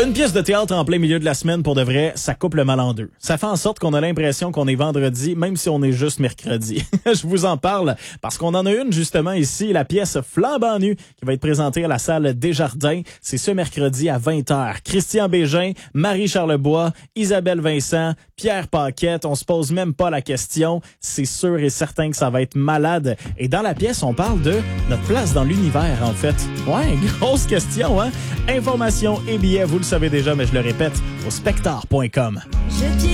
Une pièce de théâtre en plein milieu de la semaine, pour de vrai, ça coupe le mal en deux. Ça fait en sorte qu'on a l'impression qu'on est vendredi, même si on est juste mercredi. Je vous en parle parce qu'on en a une justement ici, la pièce Flambant nu, qui va être présentée à la salle Desjardins. C'est ce mercredi à 20h. Christian Bégin, Marie Charlebois, Isabelle Vincent, Pierre Paquette. On se pose même pas la question. C'est sûr et certain que ça va être malade. Et dans la pièce, on parle de notre place dans l'univers, en fait. Ouais, grosse question, hein? Informations et billets, vous le savez déjà, mais je le répète, au spectar.com. Je